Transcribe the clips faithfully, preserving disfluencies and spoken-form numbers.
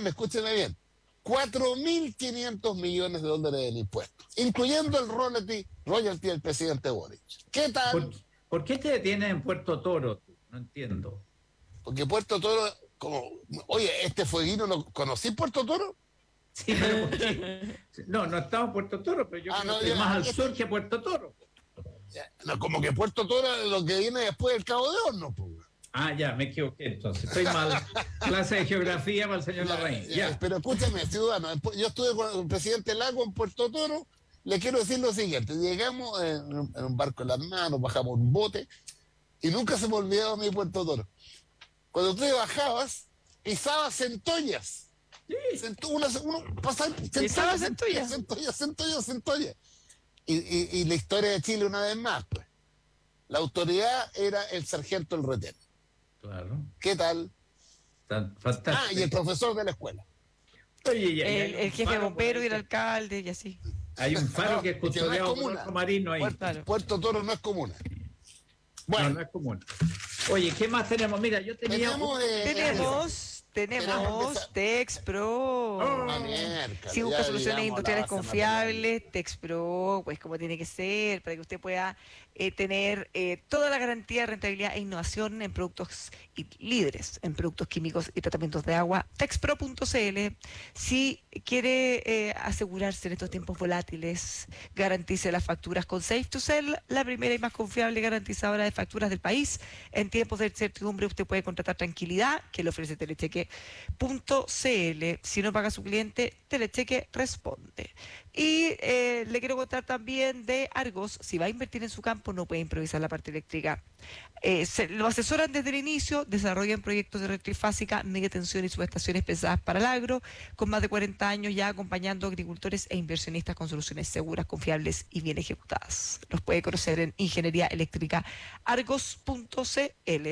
escúchenme, escúchenme bien, cuatro mil quinientos millones de dólares en impuestos, incluyendo el royalty, royalty del presidente Boric. ¿Qué tal? ¿Por, ¿por qué te detienes en Puerto Toro? No entiendo. Porque Puerto Toro, como, oye, este fueguino, ¿no conocí Puerto Toro? Sí, pero ¿por qué? No, no estamos en Puerto Toro, pero yo Ah, creo no, que ya, más al este- sur que Puerto Toro. No, como que Puerto Toro es lo que viene después del Cabo de Hornos, pues. Ah, ya, me equivoqué entonces. Estoy mal. Clase de geografía para el señor Ya, Larraín. ya, Ya. pero escúchame, ciudadano, yo estuve con el presidente Lago en Puerto Toro, le quiero decir lo siguiente, llegamos en, en un barco en las manos, bajamos un bote, y nunca se me olvidó mi Puerto Toro. Cuando tú bajabas, pisabas centollas. Sí. Cento, una, uno pasaba Pisaba centollas. centollas, centollas, centollas. Y, y, y la historia de Chile una vez más, pues. La autoridad era el sargento El Retén. Claro. ¿Qué tal? Tan fantástico. Ah, y el profesor de la escuela. Oye, ya, ya El, hay un el jefe de faro por bombero ahí y el que- alcalde y así. Hay un faro No, que es es que no es custodiado por comuna. otro marino ahí. Puerto, Claro. Puerto Toro no es comuna. Bueno, Bueno, no es común. Oye, ¿qué más tenemos? Mira, yo tenía... tenemos... eh, Tenemos, tenemos empezar. TexPro. Ah, miércoles, Si busca ya soluciones llegamos a la industriales base confiables, TexPro, pues como tiene que ser, para que usted pueda eh, tener eh, toda la garantía de rentabilidad e innovación en productos y líderes, en productos químicos y tratamientos de agua. Texpro punto cl. Si quiere eh, asegurarse en estos tiempos volátiles, garantice las facturas con Safe to Sell, la primera y más confiable garantizadora de facturas del país. En tiempos de incertidumbre usted puede contratar tranquilidad, que le ofrece telecheque punto cl. Si no paga su cliente, Telecheque responde. Y eh, le quiero contar también de Argos. Si va a invertir en su campo, no puede improvisar la parte eléctrica. Eh, se, lo asesoran desde el inicio, desarrollan proyectos de red trifásica, media tensión y subestaciones pensadas para el agro, con más de cuarenta años ya acompañando a agricultores e inversionistas con soluciones seguras, confiables y bien ejecutadas. Los puede conocer en Ingeniería Eléctrica argos punto cl.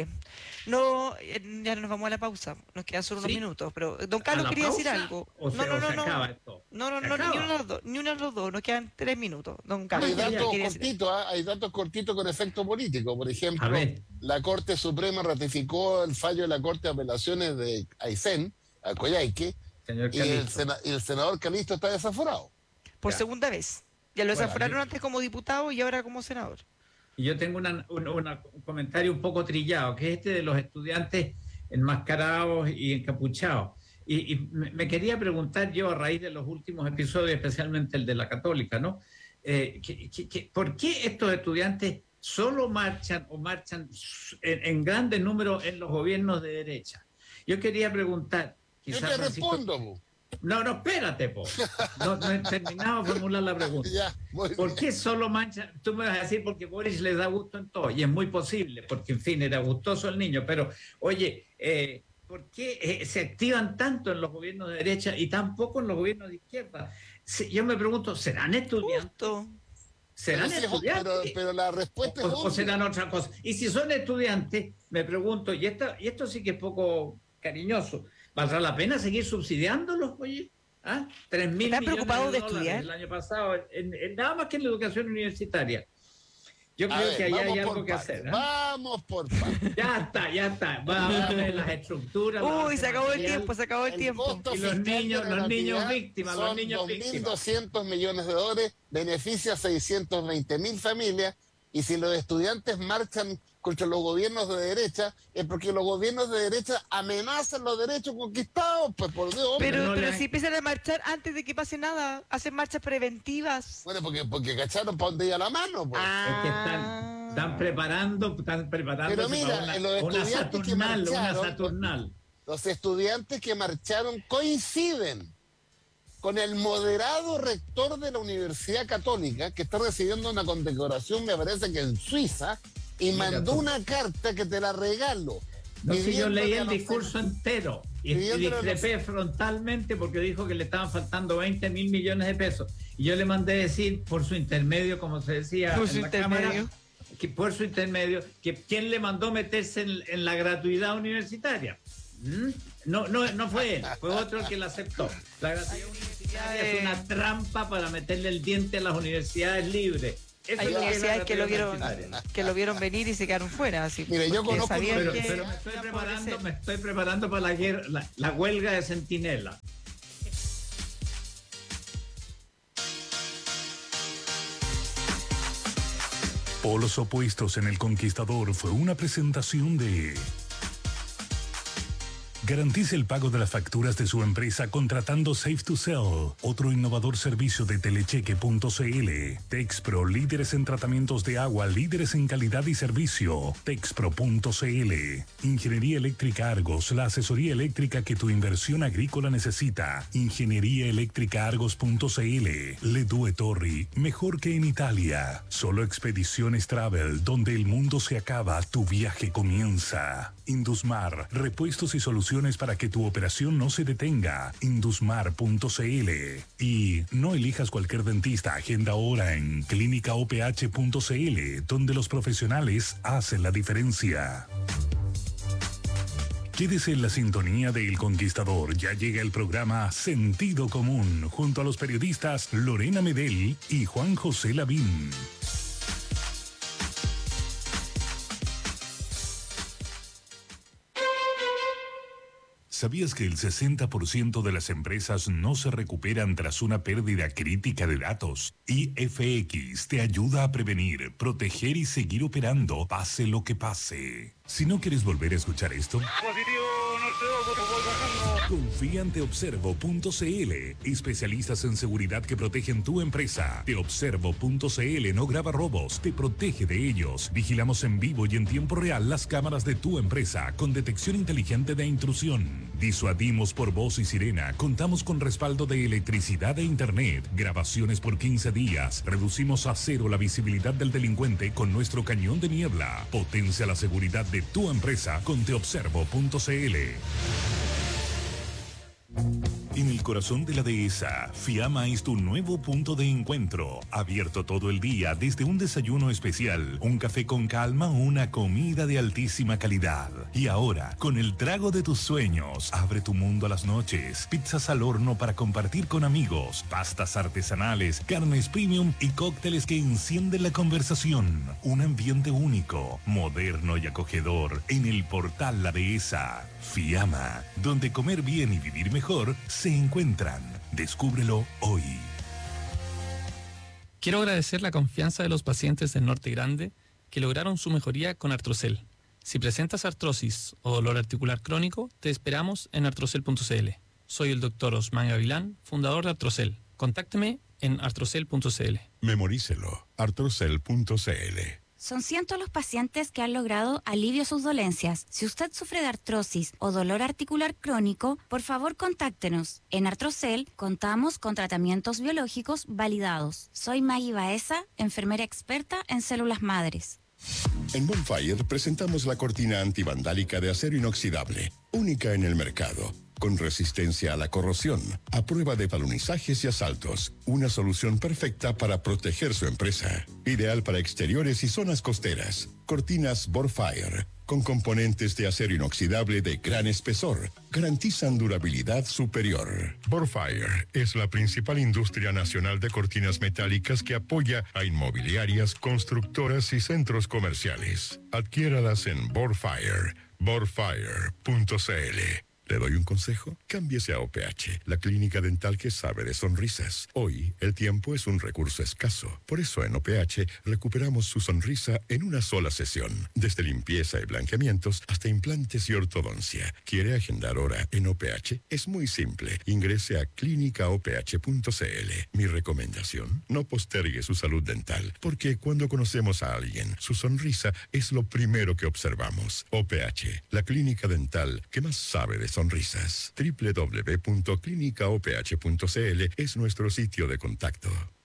No, eh, ya nos vamos a la pausa, nos quedan solo unos ¿Sí? minutos, pero eh, don ¿A Carlos la quería decir pausa? algo. ¿O No, se, no, o no, se no. acaba esto? No, no, ¿Se no, ni acaba? uno de los dos, ni uno de los dos, nos quedan tres minutos, don Hay Carlos. ya, ¿qué datos quiere decir? cortitos, ¿ah? Hay datos cortitos con efecto político. Por A ejemplo, ver. la Corte Suprema ratificó el fallo de la Corte de Apelaciones de Aysén, a Coyhaique, Señor y el, Calisto. sena- y el senador Calisto está desaforado. Por Ya. segunda vez. Ya lo Bueno, desaforaron yo- antes como diputado y ahora como senador. Y yo tengo una, un, una- un comentario un poco trillado, que es este de los estudiantes enmascarados y encapuchados. Y, y me, me quería preguntar yo, a raíz de los últimos episodios, especialmente el de la Católica, ¿no? Eh, que- que- que- ¿por qué estos estudiantes solo marchan o marchan en, en grandes números en los gobiernos de derecha? Yo quería preguntar, Yo quizás te Francisco- respondo, po. No, no, espérate, po. No, no he terminado de formular la pregunta. Ya, muy ¿Por bien. qué solo mancha? Tú me vas a decir porque Boris le da gusto en todo, y es muy posible, porque en fin, era gustoso el niño, pero oye, eh, ¿por qué eh, se activan tanto en los gobiernos de derecha y tan poco en los gobiernos de izquierda? Si- yo me pregunto, ¿serán estudiantes? Justo. ¿Serán Pero, sí, estudiantes? pero, pero la respuesta o, es o obvia. serán otra cosa. Y si son estudiantes, me pregunto, y esto, y esto sí que es poco cariñoso, ¿valdrá la pena seguir subsidiándolos, oye? ¿Ah? Tres mil ¿Estás millones preocupado de dólares estudiar? el año pasado, en- en- nada más que en la educación universitaria. Yo A creo ver, que ahí vamos hay algo por que partes, hacer. ¿ah? Vamos por partes. Ya está, ya está. Va a ver las estructuras. la Uy, base se acabó el material. tiempo, se acabó el, El tiempo. costo Y los fiscal de niños- la los niños gratuidad víctimas, los son niños dos mil víctimas. doscientos millones de dólares, beneficia a seiscientos veinte mil familias, y si los estudiantes marchan contra los gobiernos de derecha, es porque los gobiernos de derecha amenazan los derechos conquistados, pues por Dios. hombre. Pero, no pero le- si empiezan a marchar antes de que pase nada, hacen marchas preventivas. Bueno, porque, porque cacharon para dónde iba la mano, pues. Es que están, están preparando, están preparando Pero mira, para en los una, una estudiantes que Saturnal, una marcharon, Saturnal. Los estudiantes que marcharon coinciden con el moderado rector de la Universidad Católica, que está recibiendo una condecoración, me parece que en Suiza, y Mira mandó tú. una carta que te la regalo. No sé, yo pidiéndole leí a el los- discurso entero y, y pidiéndole a los- discrepé frontalmente porque dijo que le estaban faltando veinte mil millones de pesos. Y yo le mandé decir por su intermedio, como se decía Por en su la intermedio. Cámara, que por su intermedio, que quién le mandó meterse en, en la gratuidad universitaria. ¿Mm? No, no, no fue él, fue otro el que la aceptó. La gratuidad universitaria es una trampa para meterle el diente a las universidades libres. eso Hay es lo que universidades que lo quiero vieron, mencionar. que lo vieron venir y se quedaron fuera. Así, Mire, yo porque conozco- sabían Pero, que pero me estoy iban a preparando, empobrecer. me estoy preparando para la, guerra, la, la huelga de Centinela. Polos opuestos en El Conquistador fue una presentación de... Garantice el pago de las facturas de su empresa contratando Safe to Sell, otro innovador servicio de telecheque punto c l. Texpro, líderes en tratamientos de agua, líderes en calidad y servicio. Texpro punto c l. Ingeniería Eléctrica Argos, la asesoría eléctrica que tu inversión agrícola necesita. Ingeniería Eléctrica Argos punto c l. Le Due Torri, mejor que en Italia. Solo Expediciones Travel, donde el mundo se acaba, tu viaje comienza. Indusmar, repuestos y soluciones para que tu operación no se detenga. Indusmar punto c l. Y no elijas cualquier dentista, agenda ahora en clínica o p h punto c l, donde los profesionales hacen la diferencia. Quédese en la sintonía de El Conquistador. Ya llega el programa Sentido Común, junto a los periodistas Lorena Medel y Juan José Lavín. ¿Sabías que el sesenta por ciento de las empresas no se recuperan tras una pérdida crítica de datos? I F X te ayuda a prevenir, proteger y seguir operando, pase lo que pase. Si no quieres volver a escuchar esto, confía en te observo punto c l, especialistas en seguridad que protegen tu empresa. te observo punto c l no graba robos, te protege de ellos. Vigilamos en vivo y en tiempo real las cámaras de tu empresa con detección inteligente de intrusión. Disuadimos por voz y sirena, contamos con respaldo de electricidad e internet, grabaciones por quince días, reducimos a cero la visibilidad del delincuente con nuestro cañón de niebla. Potencia la seguridad de tu empresa con te observo punto c l. En el corazón de la dehesa, Fiamma es tu nuevo punto de encuentro. Abierto todo el día, desde un desayuno especial, un café con calma o una comida de altísima calidad. Y ahora, con el trago de tus sueños, abre tu mundo a las noches. Pizzas al horno para compartir con amigos, pastas artesanales, carnes premium y cócteles que encienden la conversación. Un ambiente único, moderno y acogedor en el portal La Dehesa. Fiamma, donde comer bien y vivir mejor se encuentran. Descúbrelo hoy. Quiero agradecer la confianza de los pacientes del Norte Grande que lograron su mejoría con Artrocel. Si presentas artrosis o dolor articular crónico, te esperamos en artrocel punto c l. Soy el doctor Osman Gavilán, fundador de Artrocel. Contácteme en artrocel punto c l. Memorícelo, artrocel punto c l. Son cientos los pacientes que han logrado alivio a sus dolencias. Si usted sufre de artrosis o dolor articular crónico, por favor contáctenos. En Artrocel contamos con tratamientos biológicos validados. Soy Maggie Baeza, enfermera experta en células madres. En Bonfire presentamos la cortina antivandálica de acero inoxidable, única en el mercado, con resistencia a la corrosión, a prueba de talonizajes y asaltos. Una solución perfecta para proteger su empresa. Ideal para exteriores y zonas costeras. Cortinas Bonfire, con componentes de acero inoxidable de gran espesor, garantizan durabilidad superior. Bonfire es la principal industria nacional de cortinas metálicas que apoya a inmobiliarias, constructoras y centros comerciales. Adquiéralas en Bonfire, bonfire punto c l. ¿Le doy un consejo? Cámbiese a O P H, la clínica dental que sabe de sonrisas. Hoy, el tiempo es un recurso escaso. Por eso en O P H recuperamos su sonrisa en una sola sesión. Desde limpieza y blanqueamientos hasta implantes y ortodoncia. ¿Quiere agendar hora en O P H? Es muy simple. Ingrese a clínica o p h punto c l. Mi recomendación, no postergue su salud dental, porque cuando conocemos a alguien, su sonrisa es lo primero que observamos. O P H, la clínica dental que más sabe de sonrisas. Sonrisas. doble u doble u doble u punto clínica o p h punto c l es nuestro sitio de contacto.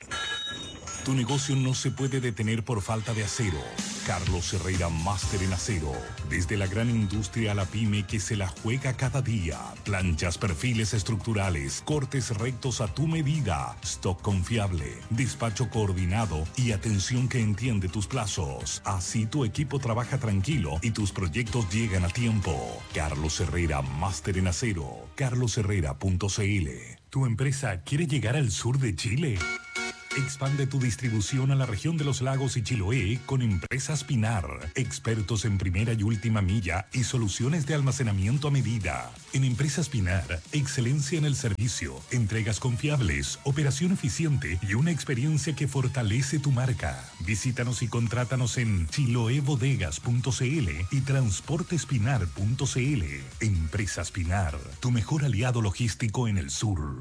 Tu negocio no se puede detener por falta de acero. Carlos Herrera, máster en acero. Desde la gran industria a la pyme que se la juega cada día. Planchas, perfiles estructurales, cortes rectos a tu medida. Stock confiable, despacho coordinado y atención que entiende tus plazos. Así tu equipo trabaja tranquilo y tus proyectos llegan a tiempo. Carlos Herrera, máster en acero. carlos herrera punto c l. ¿Tu empresa quiere llegar al sur de Chile? Expande tu distribución a la región de los lagos y Chiloé con Empresas Pinar, expertos en primera y última milla y soluciones de almacenamiento a medida. En Empresas Pinar, excelencia en el servicio, entregas confiables, operación eficiente y una experiencia que fortalece tu marca. Visítanos y contrátanos en chiloebodegas punto cl y transportespinar punto cl. Empresas Pinar, tu mejor aliado logístico en el sur.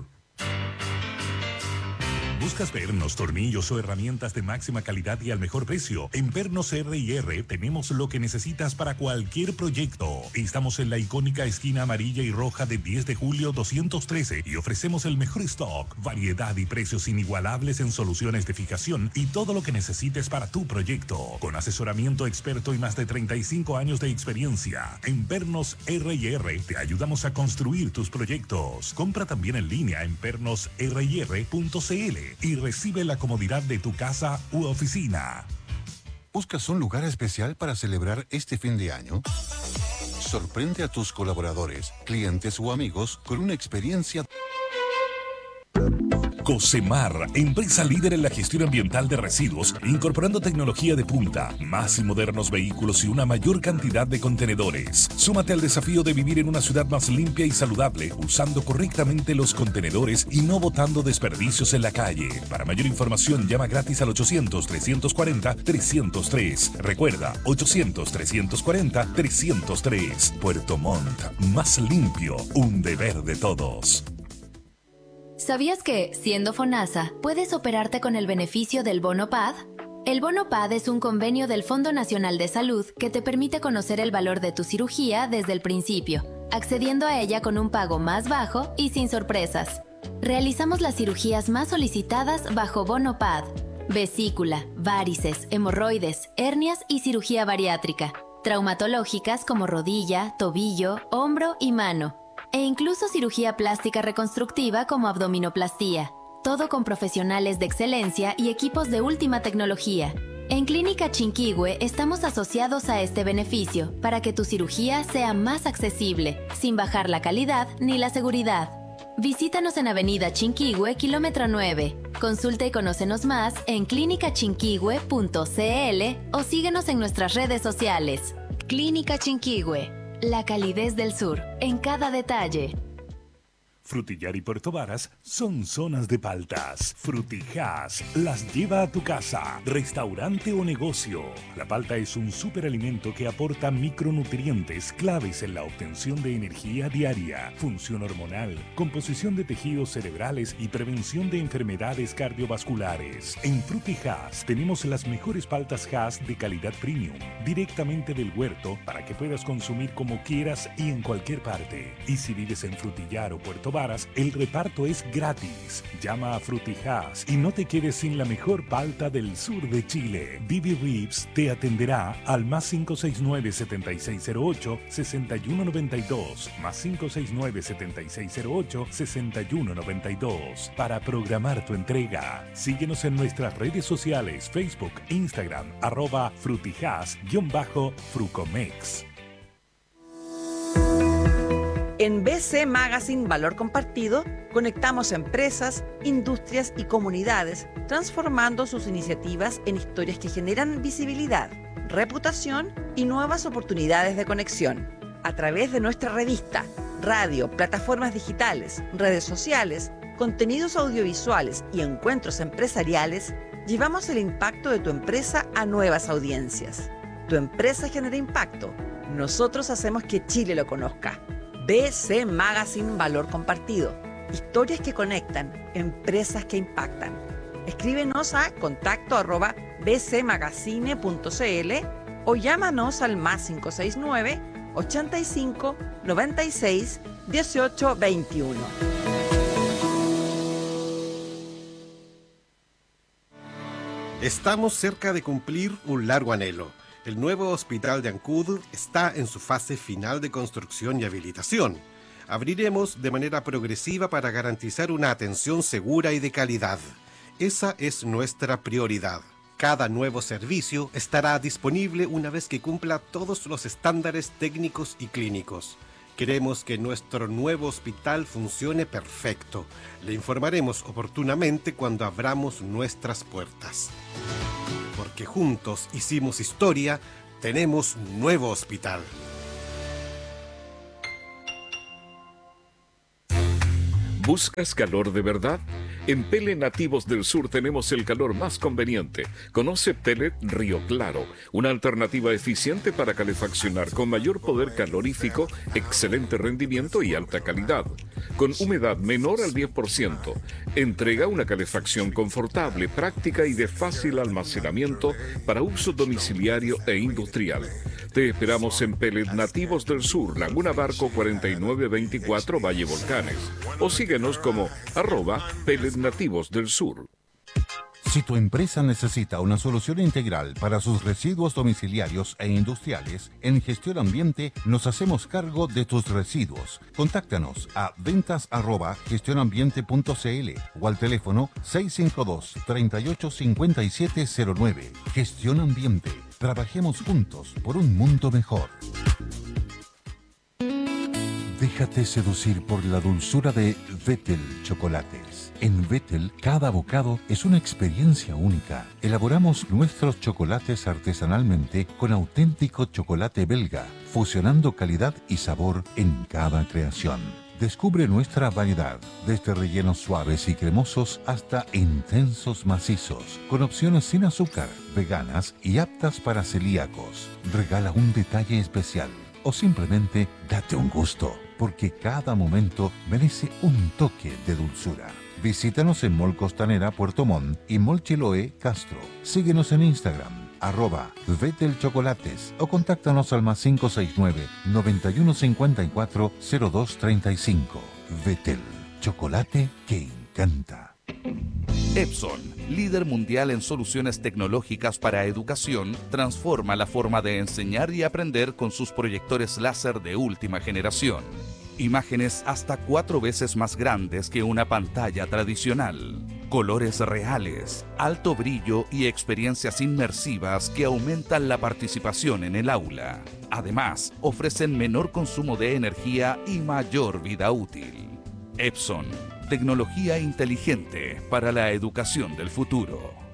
¿Buscas pernos, tornillos o herramientas de máxima calidad y al mejor precio? En Pernos R y R tenemos lo que necesitas para cualquier proyecto. Estamos en la icónica esquina amarilla y roja de diez de julio doscientos trece y ofrecemos el mejor stock, variedad y precios inigualables en soluciones de fijación y todo lo que necesites para tu proyecto. Con asesoramiento experto y más de treinta y cinco años de experiencia. En Pernos R y R te ayudamos a construir tus proyectos. Compra también en línea en pernos r y r punto cl y recibe la comodidad de tu casa u oficina. ¿Buscas un lugar especial para celebrar este fin de año? Sorprende a tus colaboradores, clientes o amigos con una experiencia. Cosemar, empresa líder en la gestión ambiental de residuos, incorporando tecnología de punta, más y modernos vehículos y una mayor cantidad de contenedores. Súmate al desafío de vivir en una ciudad más limpia y saludable, usando correctamente los contenedores y no botando desperdicios en la calle. Para mayor información, llama gratis al ochocientos, trescientos cuarenta, trescientos tres. Recuerda, ochocientos, trescientos cuarenta, trescientos tres. Puerto Montt, más limpio, un deber de todos. ¿Sabías que, siendo FONASA, puedes operarte con el beneficio del Bono P A D? El Bono P A D es un convenio del Fondo Nacional de Salud que te permite conocer el valor de tu cirugía desde el principio, accediendo a ella con un pago más bajo y sin sorpresas. Realizamos las cirugías más solicitadas bajo Bono P A D: vesícula, varices, hemorroides, hernias y cirugía bariátrica, traumatológicas como rodilla, tobillo, hombro y mano, e incluso cirugía plástica reconstructiva como abdominoplastía. Todo con profesionales de excelencia y equipos de última tecnología. En Clínica Chinquihue estamos asociados a este beneficio para que tu cirugía sea más accesible, sin bajar la calidad ni la seguridad. Visítanos en Avenida Chinquihue, kilómetro nueve. Consulta y conócenos más en clínica chinquihue punto cl o síguenos en nuestras redes sociales. Clínica Chinquihue. La calidez del sur, en cada detalle. Frutillar y Puerto Varas son zonas de paltas. Frutijas las lleva a tu casa, restaurante o negocio. La palta es un superalimento que aporta micronutrientes claves en la obtención de energía diaria, función hormonal, composición de tejidos cerebrales y prevención de enfermedades cardiovasculares. En Frutijas tenemos las mejores paltas Hass de calidad premium, directamente del huerto para que puedas consumir como quieras y en cualquier parte. Y si vives en Frutillar o Puerto Varas, el reparto es gratis. Llama a Frutijas y no te quedes sin la mejor palta del sur de Chile. Bibi Ribs te atenderá al más cinco seis nueve, siete seis cero ocho, seis uno nueve dos, más cinco seis nueve, siete seis cero ocho, seis uno nueve dos para programar tu entrega. Síguenos en nuestras redes sociales, Facebook, Instagram, arroba frutijas-frucomex. En B C Magazine Valor Compartido, conectamos empresas, industrias y comunidades, transformando sus iniciativas en historias que generan visibilidad, reputación y nuevas oportunidades de conexión. A través de nuestra revista, radio, plataformas digitales, redes sociales, contenidos audiovisuales y encuentros empresariales, llevamos el impacto de tu empresa a nuevas audiencias. Tu empresa genera impacto. Nosotros hacemos que Chile lo conozca. B C Magazine Valor Compartido. Historias que conectan, empresas que impactan. Escríbenos a contacto arroba bcmagazine punto cl o llámanos al más cinco seis nueve, ochenta y cinco, noventa y seis, dieciocho veintiuno. Estamos cerca de cumplir un largo anhelo. El nuevo hospital de Ancud está en su fase final de construcción y habilitación. Abriremos de manera progresiva para garantizar una atención segura y de calidad. Esa es nuestra prioridad. Cada nuevo servicio estará disponible una vez que cumpla todos los estándares técnicos y clínicos. Queremos que nuestro nuevo hospital funcione perfecto. Le informaremos oportunamente cuando abramos nuestras puertas. Porque juntos hicimos historia, tenemos nuevo hospital. ¿Buscas calor de verdad? En Pele Nativos del Sur tenemos el calor más conveniente. Conoce Pellet Río Claro, una alternativa eficiente para calefaccionar con mayor poder calorífico, excelente rendimiento y alta calidad. Con humedad menor al diez por ciento. Entrega una calefacción confortable, práctica y de fácil almacenamiento para uso domiciliario e industrial. Te esperamos en Pellet Nativos del Sur, Laguna Barco cuarenta y nueve veinticuatro, Valle Volcanes. O síguenos como arroba Pellet Nativos del Sur. Si tu empresa necesita una solución integral para sus residuos domiciliarios e industriales, en Gestión Ambiente nos hacemos cargo de tus residuos. Contáctanos a ventas arroba gestionambiente punto cl o al teléfono seis cinco dos, tres ocho cinco siete cero nueve. Gestión Ambiente. Trabajemos juntos por un mundo mejor. Déjate seducir por la dulzura de Vettel Chocolates. En Vettel, cada bocado es una experiencia única. Elaboramos nuestros chocolates artesanalmente con auténtico chocolate belga, fusionando calidad y sabor en cada creación. Descubre nuestra variedad, desde rellenos suaves y cremosos hasta intensos macizos, con opciones sin azúcar, veganas y aptas para celíacos. Regala un detalle especial o simplemente date un gusto, porque cada momento merece un toque de dulzura. Visítanos en Mall Costanera Puerto Montt y Mall Chiloé Castro. Síguenos en Instagram, arroba Vettel Chocolates, o contáctanos al más cinco seis nueve, noventa y uno cincuenta y cuatro, cero dos treinta y cinco. Vettel, chocolate que encanta. Epson, líder mundial en soluciones tecnológicas para educación, transforma la forma de enseñar y aprender con sus proyectores láser de última generación. Imágenes hasta cuatro veces más grandes que una pantalla tradicional. Colores reales, alto brillo y experiencias inmersivas que aumentan la participación en el aula. Además, ofrecen menor consumo de energía y mayor vida útil. Epson, tecnología inteligente para la educación del futuro.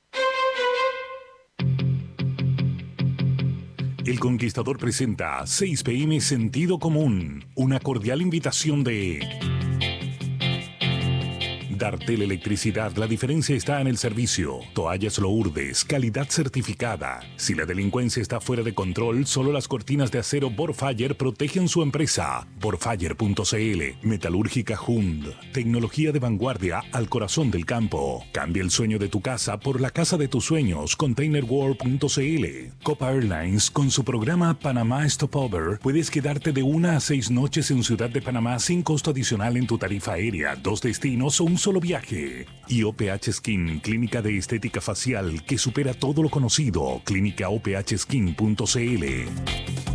El Conquistador presenta seis pe eme Sentido Común, una cordial invitación de Dartel Electricidad. La diferencia está en el servicio. Toallas Lourdes, calidad certificada. Si la delincuencia está fuera de control, solo las cortinas de acero Borfire protegen su empresa. Borfire punto cl. Metalúrgica Hund. Tecnología de vanguardia al corazón del campo. Cambia el sueño de tu casa por la casa de tus sueños. Containerworld punto cl. Copa Airlines, con su programa Panamá Stopover, puedes quedarte de una a seis noches en Ciudad de Panamá sin costo adicional en tu tarifa aérea, dos destinos o un solo viaje. Y O P H Skin, clínica de estética facial que supera todo lo conocido. Clínica O P H Skin punto cl.